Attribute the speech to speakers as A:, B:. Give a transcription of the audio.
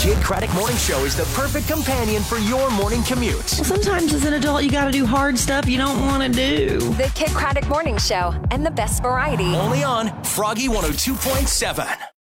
A: Kidd Kraddick Morning Show is the perfect companion for your morning commute.
B: Well, sometimes as an adult, you got to do hard stuff you don't want to do.
C: The Kidd Kraddick Morning Show and the best variety.
A: Only on Froggy 102.7.